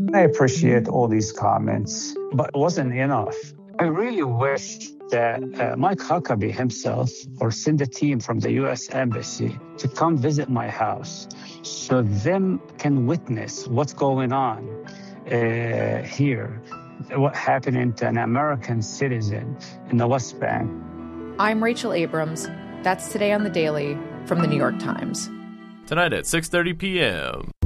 I appreciate all these comments, but it wasn't enough. I really wish that Mike Huckabee himself or send a team from the U.S. Embassy to come visit my house so them can witness what's going on here, what happening to an American citizen in the West Bank. I'm Rachel Abrams. That's Today on the Daily from The New York Times. Tonight at 6:30 p.m.